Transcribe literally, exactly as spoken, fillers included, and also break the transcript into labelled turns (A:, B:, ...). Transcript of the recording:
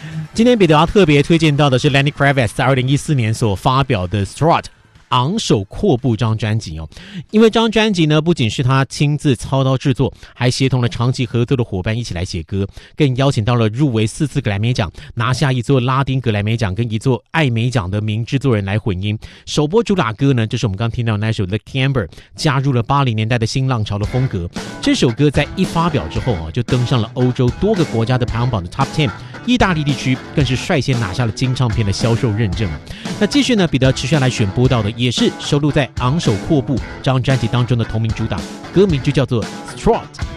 A: 今天彼得要特别推荐到的是 Lenny Kravitz 在二零一四年所发表的 Strut昂首阔步这张专辑哦，因为这张专辑呢，不仅是他亲自操刀制作，还协同了长期合作的伙伴一起来写歌，更邀请到了入围四次格莱美奖、拿下一座拉丁格莱美奖跟一座艾美奖的名制作人来混音。首播主打歌呢，就是我们刚听到的那首 The Camber， 加入了八零年代的新浪潮的风格。这首歌在一发表之后啊，就登上了欧洲多个国家的排行榜的 Top 十， 意大利地区更是率先拿下了金唱片的销售认证。那继续呢，彼得持续来选播到的也是收录在《昂首阔步》这张专辑当中的同名主打，歌名就叫做 Strut。